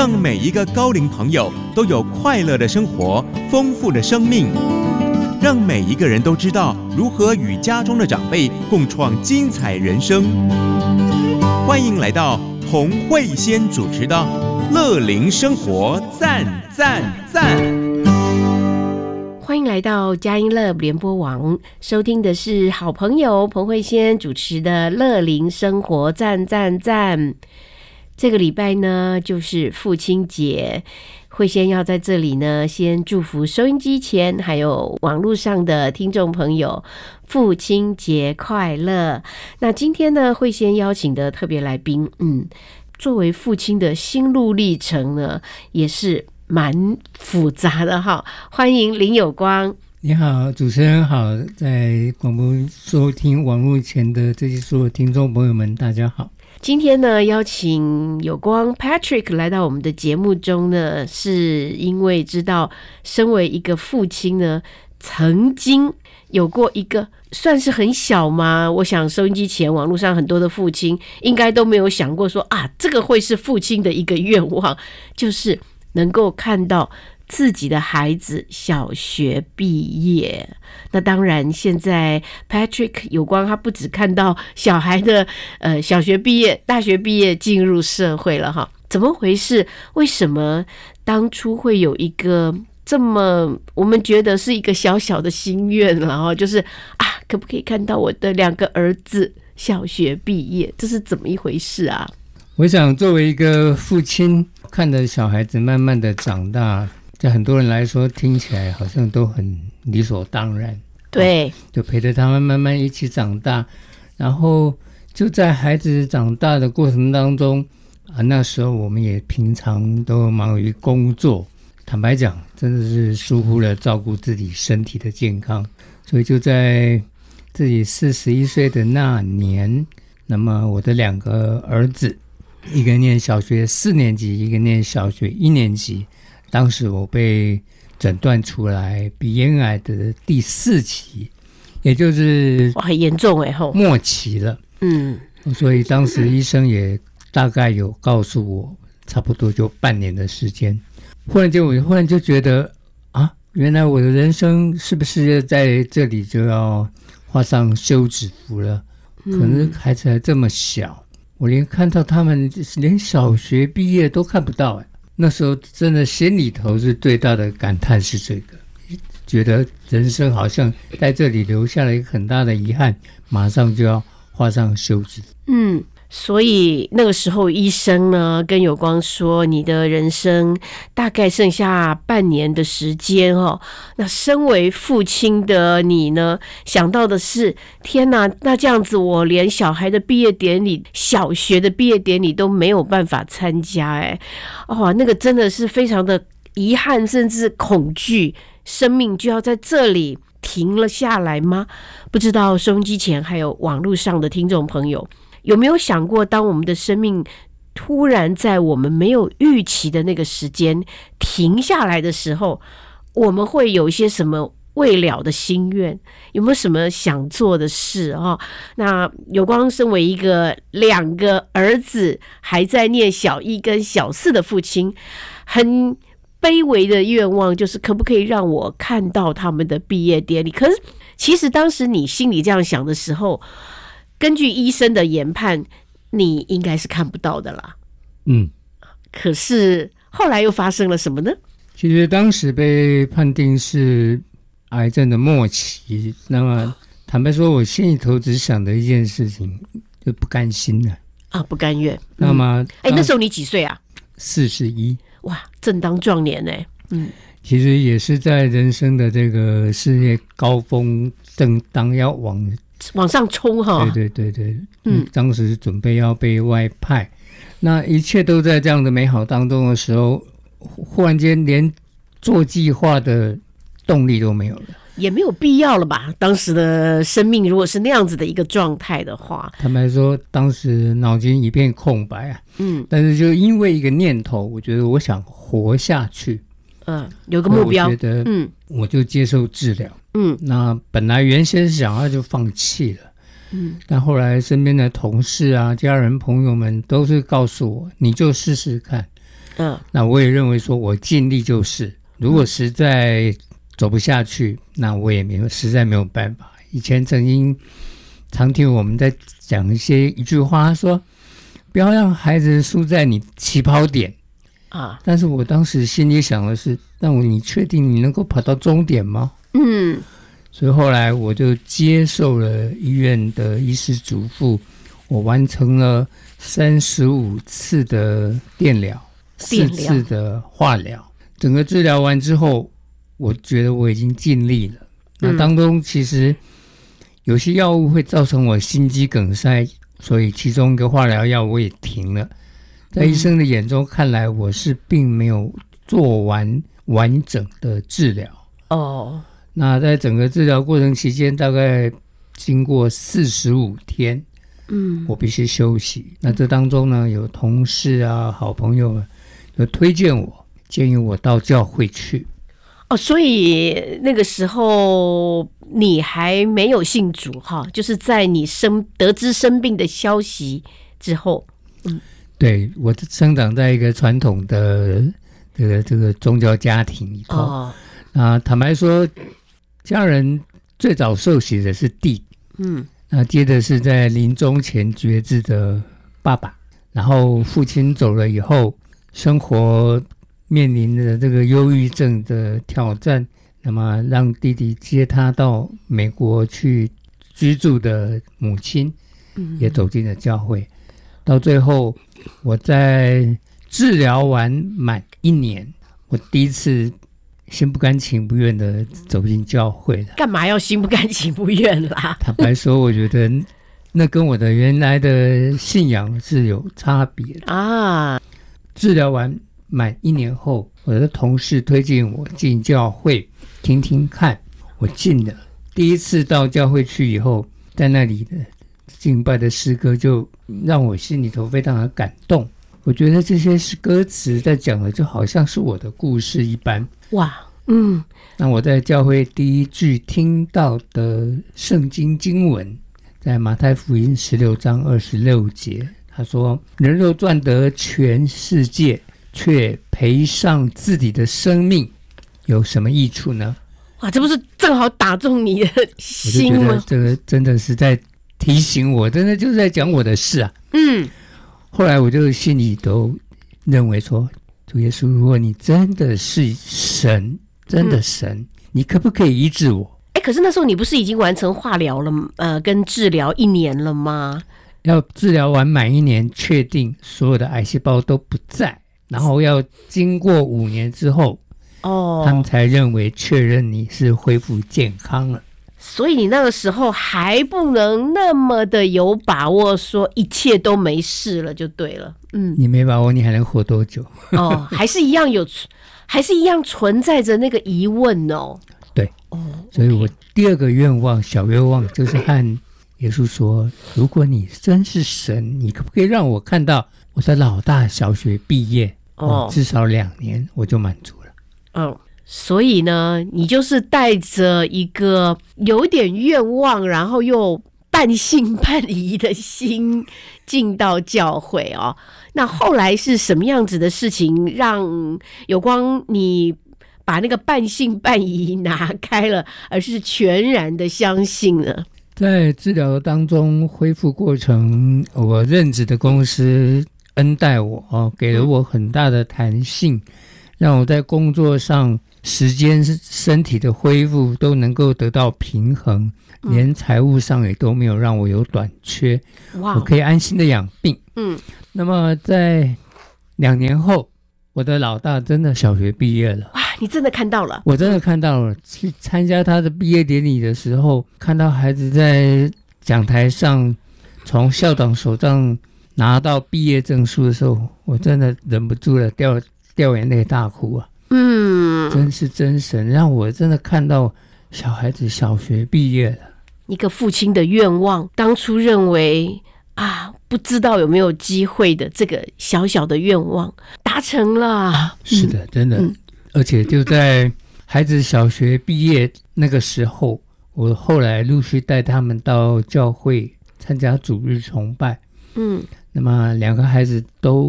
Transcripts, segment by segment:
让每一个高龄朋友都有快乐的生活，丰富的生命，让每一个人都知道如何与家中的长辈共创精彩人生。欢迎来到洪慧仙主持的乐龄生活赞赞赞。 欢迎来到佳音乐联播网，收听的是好朋友彭慧仙主持的乐龄生活赞赞赞。这个礼拜呢就是父亲节，慧仙要在这里呢先祝福收音机前还有网络上的听众朋友父亲节快乐。那今天呢慧仙邀请的特别来宾，作为父亲的心路历程呢也是蛮复杂的哈。欢迎林有光。 你好，主持人好，在广播收听网络前的这些所有听众朋友们大家好。 今天呢邀请有光 Patrick 来到我们的节目中呢，是因为知道身为一个父亲呢曾经有过一个算是很小嘛，我想收音机前网络上很多的父亲应该都没有想过说这个会是父亲的一个愿望，就是能够看到自己的孩子小学毕业。那当然现在 Patrick 有光他不只看到小孩的小学毕业大学毕业进入社会了哈。怎么回事？为什么当初会有一个这么我们觉得是一个小小的心愿，然后就是可不可以看到我的2个儿子小学毕业？这是怎么一回事啊？ 我想作为一个父亲，看着小孩子慢慢的长大，在很多人来说听起来好像都很理所当然。 对， 就陪着他们慢慢一起长大，然后就在孩子长大的过程当中那时候我们也平常都忙于工作，坦白讲真的是疏忽了照顾自己身体的健康，所以就在自己41岁的那年，那么我的2个儿子，一个念小学4年级，一个念小学1年级，当时我被诊断出来鼻咽癌的第4期，也就是很严重末期了。所以当时医生也大概有告诉我差不多就半年的时间。我忽然就觉得原来我的人生是不是在这里就要画上休止符了？可能孩子还这么小，我连看到他们连小学毕业都看不到。那时候真的心里头是最大的感叹是这个，觉得人生好像在这里留下了一个很大的遗憾，马上就要画上休止符。 所以那个时候医生呢跟有光说，你的人生大概剩下半年的时间那身为父亲的你呢，想到的是天哪，那这样子我连小孩的毕业典礼，小学的毕业典礼都没有办法参加。那个真的是非常的遗憾，甚至恐惧，生命就要在这里停了下来吗？不知道收音机前还有网络上的听众朋友有没有想过，当我们的生命突然在我们没有预期的那个时间停下来的时候，我们会有一些什么未了的心愿？有没有什么想做的事那有光身为一个2个儿子还在念小1跟小4的父亲，很卑微的愿望就是可不可以让我看到他们的毕业典礼？可是其实当时你心里这样想的时候，根据医生的研判，你应该是看不到的啦。可是后来又发生了什么呢？ 其实当时被判定是癌症的末期，那么坦白说，我心里头只想的一件事情，就不甘心了不甘愿。 那么那时候你几岁啊 ？41。 哇，正当壮年其实也是在人生的这个事业高峰，正当要往上冲对，当时准备要被外派，那一切都在这样的美好当中的时候，忽然间连做计划的动力都没有了， 也没有必要了吧？当时的生命如果是那样子的一个状态的话， 坦白说当时脑筋一片空白但是就因为一个念头，我觉得我想活下去， 有个目标， 我觉得我就接受治疗。那本来原先想要就放弃了，但后来身边的同事啊、家人朋友们都是告诉我，你就试试看。 那我也认为说我尽力就是，如果实在走不下去，那我也实在没有办法。以前曾经常听我们在讲一句话，说不要让孩子输在你起跑点啊。但是我当时心里想的是，那你确定你能够跑到终点吗？所以后来我就接受了医院的医师嘱咐，我完成了35次的电疗，4次的化疗。整个治疗完之后，我觉得我已经尽力了。那当中其实有些药物会造成我心肌梗塞，所以其中一个化疗药我也停了。在医生的眼中看来，我是并没有做完完整的治疗。那在整个治疗过程期间，大概经过45天，我必须休息。那这当中呢，有同事啊、好朋友就推荐我，建议我到教会去。 所以那个时候你还没有信主哈，就是在你得知生病的消息之后。 对，我生长在一个传统的这个宗教家庭里头。坦白说，家人最早受洗的是弟，那接着是在临终前决志的爸爸，然后父亲走了以后，生活面临的这个忧郁症的挑战，那么让弟弟接他到美国去居住的母亲，也走进了教会。到最后，我在治疗完满1年，我第一次心不甘情不愿的走进教会了。 干嘛要心不甘情不愿啦？ 坦白说，我觉得那跟我的原来的信仰是有差别的啊。治疗完满1年后，我的同事推荐我进教会听听看，我进了。第一次到教会去以后，在那里的敬拜的诗歌就让我心里头非常的感动。我觉得这些是歌词在讲的，就好像是我的故事一般。哇，那我在教会第一句听到的圣经经文，在马太福音16章26节，他说：“人若赚得全世界，却赔上自己的生命，有什么益处呢？” 哇，这不是正好打中你的心吗？ 我就觉得这个真的是在提醒我，真的就是在讲我的事啊。后来我就心里都认为说，主耶稣，如果你真的是神，真的神，你可不可以医治我？ 可是那时候你不是已经完成化疗了，跟治疗1年了吗？ 要治疗完满1年，确定所有的癌细胞都不在，然后要经过5年之后，他们才认为确认你是恢复健康了。 所以你那个时候还不能那么的有把握说一切都没事了就对了。 你没把握，你还能活多久？ 还是一样存在着那个疑问哦。 对，所以我第2个愿望，小愿望，就是和耶稣说：如果你真是神，你可不可以让我看到我的老大小学毕业？至少2年我就满足了。 所以呢，你就是带着一个有点愿望，然后又半信半疑的心进到教会哦。那后来是什么样子的事情，让有光你把那个半信半疑拿开了，而是全然的相信呢？ 在治疗当中恢复过程，我任职的公司恩待我给了我很大的弹性，让我在工作上时间身体的恢复都能够得到平衡，连财务上也都没有让我有短缺，我可以安心的养病。那么在2年后，我的老大真的小学毕业了。 哇，你真的看到了？ 我真的看到了。去参加他的毕业典礼的时候，看到孩子在讲台上从校长手上拿到毕业证书的时候，我真的忍不住了，掉眼泪大哭啊。真是真神，让我真的看到小孩子小学毕业了。 一个父亲的愿望，当初认为不知道有没有机会的这个小小的愿望达成了。 是的，真的。而且就在孩子小学毕业那个时候，我后来陆续带他们到教会参加主日崇拜。那么2个孩子都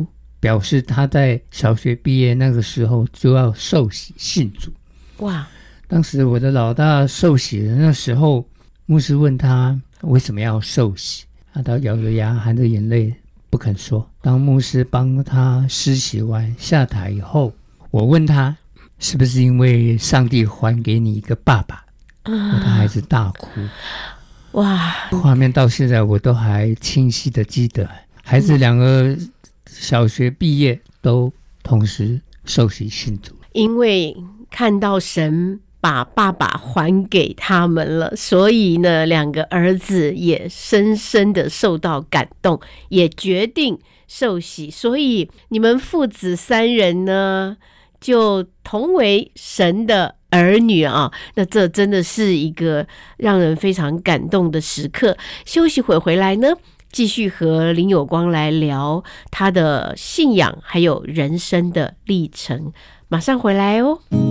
表示他在小学毕业那个时候就要受洗信主。 哇！ 当时我的老大受洗的那时候，牧师问他为什么要受洗，他咬着牙含着眼泪不肯说。当牧师帮他施洗完下台以后，我问他是不是因为上帝还给你一个爸爸，他还是大哭。 哇！ 画面到现在我都还清晰的记得，孩子两个小学毕业都同时受洗信主， 因为看到神把爸爸还给他们了，所以呢，两个儿子也深深的受到感动，也决定受洗。所以你们父子三人呢，就同为神的儿女啊，那这真的是一个让人非常感动的时刻。休息会回来呢，继续和林有光来聊他的信仰还有人生的历程，马上回来哦。